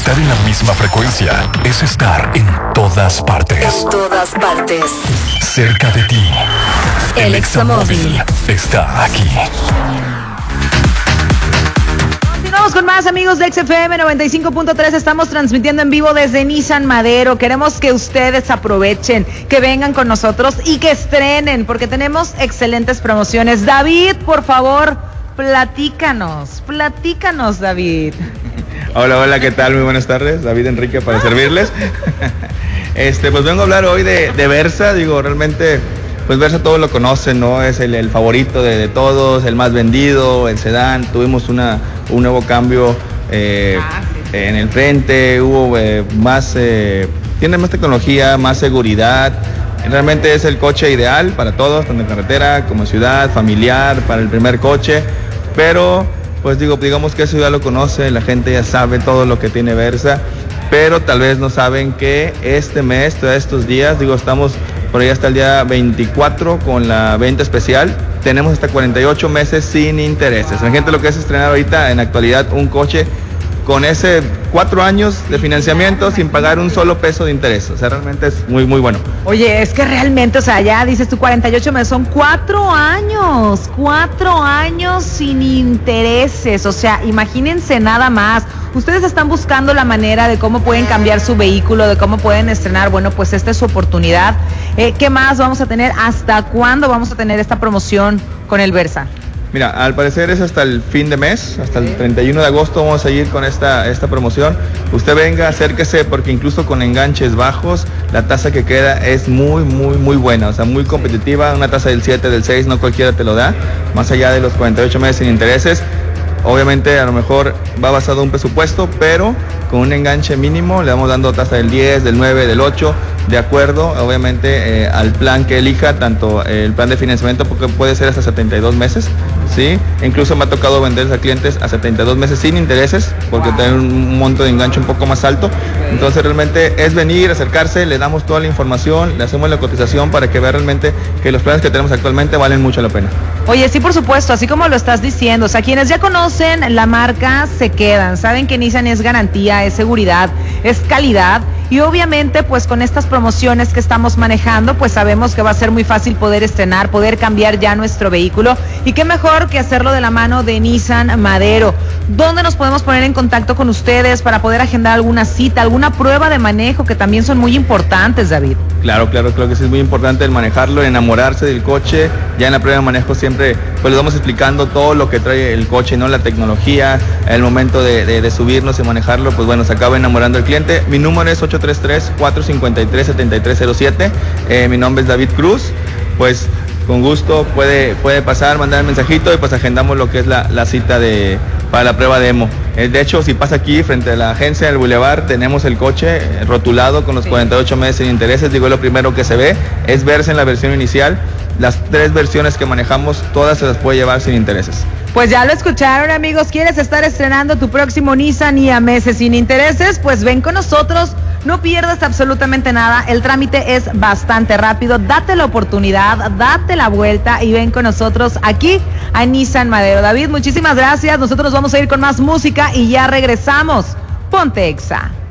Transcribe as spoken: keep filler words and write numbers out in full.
Estar en la misma frecuencia es estar en todas partes. En todas partes. Cerca de ti. El Examóvil está aquí. Continuamos con más, amigos de X F M noventa y cinco punto tres. Estamos transmitiendo en vivo desde Nissan Madero. Queremos que ustedes aprovechen, que vengan con nosotros y que estrenen, porque tenemos excelentes promociones. David, por favor, platícanos, platícanos, David. Hola, hola, ¿qué tal? Muy buenas tardes. David Enrique para servirles. Este, pues vengo a hablar hoy de, de Versa. Digo, realmente, pues Versa todos lo conocen, ¿no? Es el, el favorito de, de todos, el más vendido, el sedán. Tuvimos una, un nuevo cambio eh, ah, sí. en el frente, hubo eh, más, eh, tiene más tecnología, más seguridad. Realmente es el coche ideal para todos, tanto en carretera como en ciudad, familiar, para el primer coche. Pero, pues digo, digamos que eso ya lo conoce, la gente ya sabe todo lo que tiene Versa, pero tal vez no saben que este mes, todos estos días, digo, estamos por ahí hasta el día veinticuatro con la venta especial, tenemos hasta cuarenta y ocho meses sin intereses. La gente lo que es estrenar ahorita en la actualidad un coche con ese cuatro años de financiamiento sin pagar un solo peso de interés. O sea, realmente es muy, muy bueno. Oye, es que realmente, o sea, ya dices tú cuarenta y ocho meses, son cuatro años, cuatro años sin intereses. O sea, imagínense nada más. Ustedes están buscando la manera de cómo pueden cambiar su vehículo, de cómo pueden estrenar. Bueno, pues esta es su oportunidad. Eh, ¿Qué más vamos a tener? ¿Hasta cuándo vamos a tener esta promoción con el Versa? Mira, al parecer es hasta el fin de mes, hasta el treinta y uno de agosto vamos a seguir con esta, esta promoción. Usted venga, acérquese, porque incluso con enganches bajos, la tasa que queda es muy, muy, muy buena, o sea, muy competitiva. Una tasa del siete, del seis, no cualquiera te lo da, más allá de los cuarenta y ocho meses sin intereses. Obviamente a lo mejor va basado en un presupuesto, pero con un enganche mínimo le vamos dando tasa del diez, del nueve, del ocho, de acuerdo obviamente eh, al plan que elija, tanto el plan de financiamiento, porque puede ser hasta setenta y dos meses, ¿sí? Incluso me ha tocado venderles a clientes a setenta y dos meses sin intereses, porque wow, tienen un monto de enganche un poco más alto. Entonces realmente es venir, acercarse, le damos toda la información, le hacemos la cotización para que vea realmente que los planes que tenemos actualmente valen mucho la pena. Oye, sí, por supuesto, así como lo estás diciendo, o sea, quienes ya conocen la marca se quedan, saben que Nissan es garantía, es seguridad, es calidad, y obviamente pues con estas promociones que estamos manejando, pues sabemos que va a ser muy fácil poder estrenar, poder cambiar ya nuestro vehículo, y qué mejor que hacerlo de la mano de Nissan Madero. ¿Dónde nos podemos poner en contacto con ustedes para poder agendar alguna cita, alguna prueba de manejo, que también son muy importantes, David? Claro, claro, creo que sí es muy importante el manejarlo, enamorarse del coche. Ya en la prueba de manejo siempre pues les vamos explicando todo lo que trae el coche, ¿no? La tecnología, el momento de, de, de subirnos y manejarlo, pues bueno, se acaba enamorando el cliente. Mi número es ocho tres tres, cuatro cinco tres, siete tres cero siete, eh, mi nombre es David Cruz, pues con gusto puede, puede pasar, mandar el mensajito y pues agendamos lo que es la, la cita de, para la prueba demo. Eh, de hecho, si pasa aquí frente a la agencia del Boulevard, tenemos el coche eh, rotulado con los sí. cuarenta y ocho meses sin intereses. Digo, lo primero que se ve es verse en la versión inicial. Las tres versiones que manejamos, todas se las puede llevar sin intereses. Pues ya lo escucharon, amigos. ¿Quieres estar estrenando tu próximo Nissan y a meses sin intereses? Pues ven con nosotros, no pierdas absolutamente nada. El trámite es bastante rápido. Date la oportunidad, date la vuelta y ven con nosotros aquí a Nissan Madero. David, muchísimas gracias. Nosotros vamos a ir con más música y ya regresamos. Ponte Exa.